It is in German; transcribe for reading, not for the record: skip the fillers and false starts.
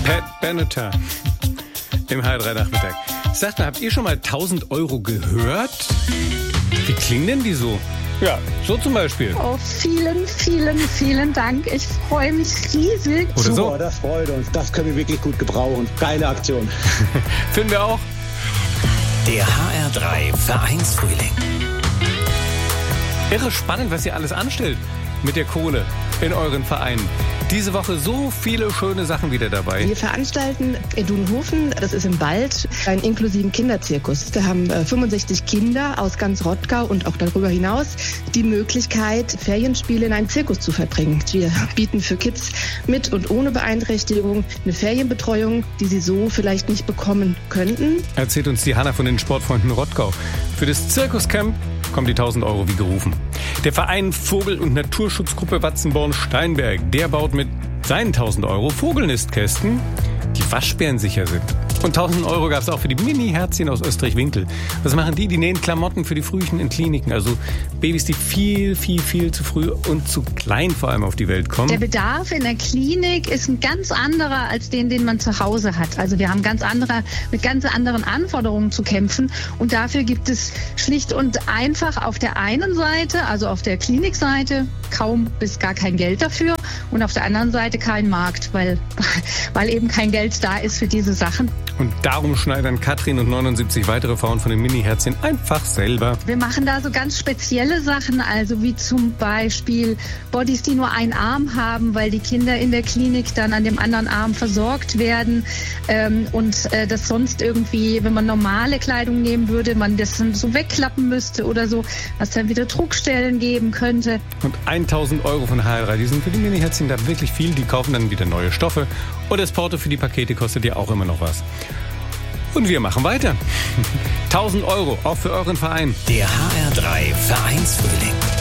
Pat Benatar im HR3-Nachmittag. Sagt mal, habt ihr schon mal 1.000 Euro gehört? Wie klingen denn die so? Ja, so zum Beispiel. Oh, vielen, vielen, vielen Dank. Ich freue mich riesig. Oder so. Super, das freut uns. Das können wir wirklich gut gebrauchen. Geile Aktion. Finden wir auch. Der HR3 Vereinsfrühling. Irre spannend, was ihr alles anstellt mit der Kohle in euren Vereinen. Diese Woche so viele schöne Sachen wieder dabei. Wir veranstalten in Dudenhofen, das ist im Wald, einen inklusiven Kinderzirkus. Wir haben 65 Kinder aus ganz Rottgau und auch darüber hinaus die Möglichkeit, Ferienspiele in einem Zirkus zu verbringen. Wir bieten für Kids mit und ohne Beeinträchtigung eine Ferienbetreuung, die sie so vielleicht nicht bekommen könnten. Erzählt uns die Hanna von den Sportfreunden Rottgau. Für das Zirkuscamp kommen die 1.000 Euro wie gerufen. Der Verein Vogel- und Naturschutzgruppe Watzenborn-Steinberg, der baut mit seinen 1.000 Euro Vogelnistkästen, die waschbärensicher sind. Und 1.000 Euro gab es auch für die Mini-Herzchen aus Österreich-Winkel. Was machen die? Die nähen Klamotten für die Frühchen in Kliniken. Also Babys, die viel zu früh und zu klein vor allem auf die Welt kommen. Der Bedarf in der Klinik ist ein ganz anderer als den man zu Hause hat. Also wir haben mit ganz anderen Anforderungen zu kämpfen. Und dafür gibt es schlicht und einfach auf der einen Seite, also auf der Klinikseite, kaum bis gar kein Geld dafür. Und auf der anderen Seite kein Markt, weil eben kein Geld da ist für diese Sachen. Und darum schneidern Katrin und 79 weitere Frauen von den Mini-Herzchen einfach selber. Wir machen da so ganz spezielle Sachen, also wie zum Beispiel Bodies, die nur einen Arm haben, weil die Kinder in der Klinik dann an dem anderen Arm versorgt werden und das sonst irgendwie, wenn man normale Kleidung nehmen würde, man das dann so wegklappen müsste oder so, was dann wieder Druckstellen geben könnte. Und 1.000 Euro von HR3, die sind für die Mini-Herzchen da wirklich viel. Die kaufen dann wieder neue Stoffe. Und das Porto für die Pakete kostet ja auch immer noch was. Und wir machen weiter. 1.000 Euro, auch für euren Verein. Der HR3 Vereinsfrühling.